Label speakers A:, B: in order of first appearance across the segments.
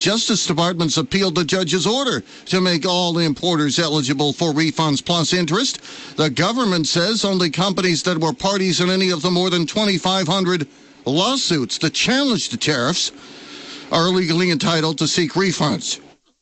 A: Justice Department's appealed the judge's order to make all importers eligible for refunds plus interest. The government says only companies that were parties in any of the more than 2,500 lawsuits that challenge the tariffs are legally entitled to seek refunds.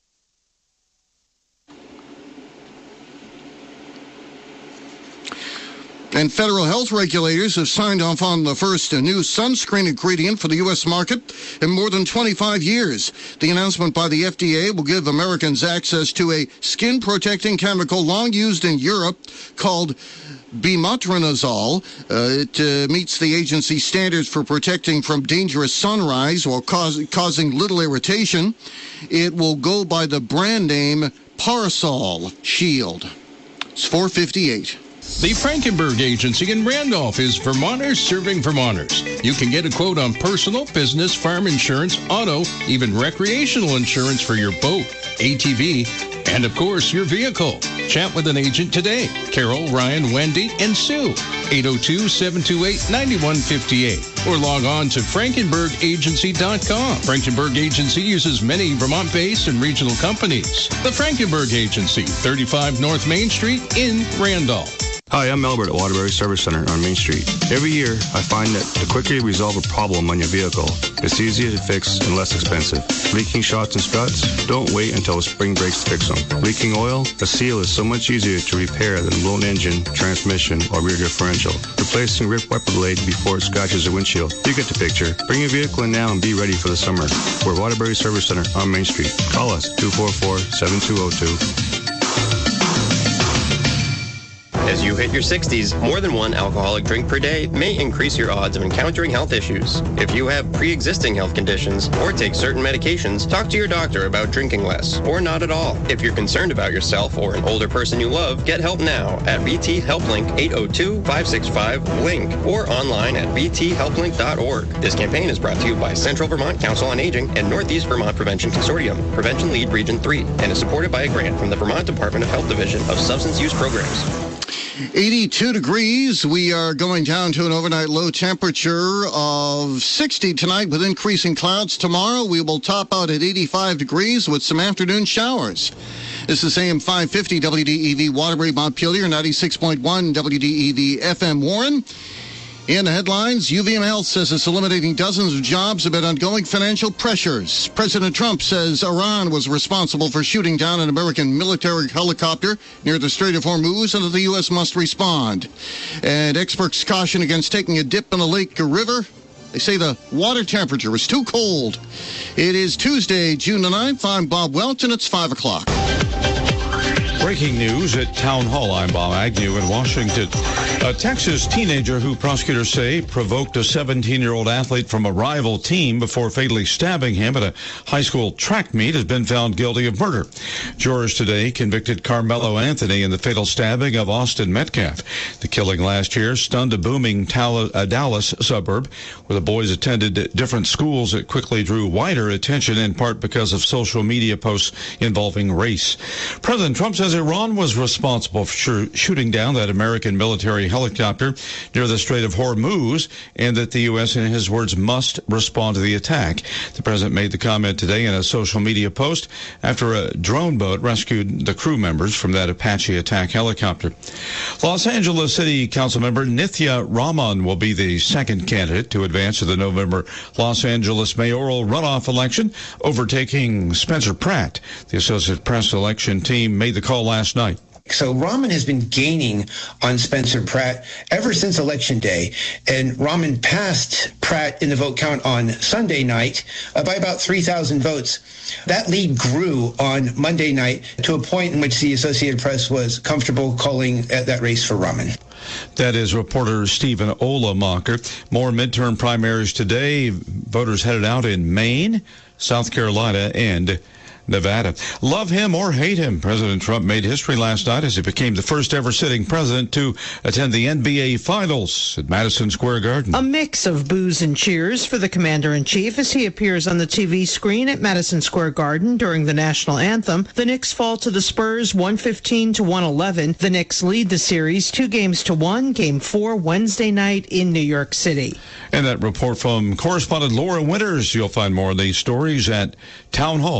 A: And federal health regulators have signed off on the first new sunscreen ingredient for the U.S. market in more than 25 years. The announcement by the FDA will give Americans access to a skin-protecting chemical long used in Europe called Bemetronidazole. It meets the agency's standards for protecting from dangerous sunrise while causing little irritation. It will go by the brand name Parasol Shield. It's $4.58.
B: The Frankenberg Agency in Randolph is Vermonters serving Vermonters. You can get a quote on personal, business, farm insurance, auto, even recreational insurance for your boat, ATV, and of course, your vehicle. Chat with an agent today. Carol, Ryan, Wendy, and Sue. 802-728-9158. Or log on to frankenbergagency.com. Frankenberg Agency uses many Vermont-based and regional companies. The Frankenberg Agency, 35 North Main Street in Randolph.
C: Hi, I'm Albert at Waterbury Service Center on Main Street. Every year, I find that the quicker you resolve a problem on your vehicle, it's easier to fix and less expensive. Leaking shocks and struts? Don't wait until the spring breaks to fix them. Leaking oil? A seal is so much easier to repair than a blown engine, transmission, or rear differential. Replacing ripped wiper blade before it scratches the windshield. You get the picture. Bring your vehicle in now and be ready for the summer. We're Waterbury Service Center on Main Street. Call us, 244-7202.
D: As you hit your 60s, more than one alcoholic drink per day may increase your odds of encountering health issues. If you have pre-existing health conditions or take certain medications, talk to your doctor about drinking less or not at all. If you're concerned about yourself or an older person you love, get help now at VT HelpLink 802-565-LINK or online at vthelplink.org. This campaign is brought to you by Central Vermont Council on Aging and Northeast Vermont Prevention Consortium, Prevention Lead Region 3, and is supported by a grant from the Vermont Department of Health Division of Substance Use Programs.
A: 82 degrees. We are going down to an overnight low temperature of 60 tonight with increasing clouds. Tomorrow we will top out at 85 degrees with some afternoon showers. This is AM 550 WDEV Waterbury Montpelier, 96.1 WDEV FM Warren. In the headlines, UVM Health says it's eliminating dozens of jobs amid ongoing financial pressures. President Trump says Iran was responsible for shooting down an American military helicopter near the Strait of Hormuz and that the U.S. must respond. And experts caution against taking a dip in the lake or river. They say the water temperature is too cold. It is Tuesday, June the 9th. I'm Bob Welch, and it's 5 o'clock.
E: Breaking news at Town Hall. I'm Bob Agnew in Washington. A Texas teenager who prosecutors say provoked a 17-year-old athlete from a rival team before fatally stabbing him at a high school track meet has been found guilty of murder. Jurors today convicted Carmelo Anthony in the fatal stabbing of Austin Metcalf. The killing last year stunned a booming Dallas suburb where the boys attended different schools. It quickly drew wider attention, in part because of social media posts involving race. President Trump says Iran was responsible for shooting down that American military helicopter near the Strait of Hormuz, and that the U.S., in his words, must respond to the attack. The president made the comment today in a social media post after a drone boat rescued the crew members from that Apache attack helicopter. Los Angeles City Council member Nithya Raman will be the second candidate to advance to the November Los Angeles mayoral runoff election, overtaking Spencer Pratt. The Associated Press election team made the call last night.
F: So Raman has been gaining on Spencer Pratt ever since Election Day, and Raman passed Pratt in the vote count on Sunday night by about 3,000 votes. That lead grew on Monday night to a point in which the Associated Press was comfortable calling that race for Raman.
E: That is reporter Stephen Olamacher. More midterm primaries today. Voters headed out in Maine, South Carolina, and Nevada. Love him or hate him, President Trump made history last night as he became the first ever sitting president to attend the NBA Finals at Madison Square Garden.
G: A mix of boos and cheers for the commander-in-chief as he appears on the TV screen at Madison Square Garden during the national anthem. The Knicks fall to the Spurs 115-111. The Knicks lead the series 2-1, Game 4 Wednesday night in New York City.
E: And that report from correspondent Laura Winters. You'll find more of these stories at Town Hall.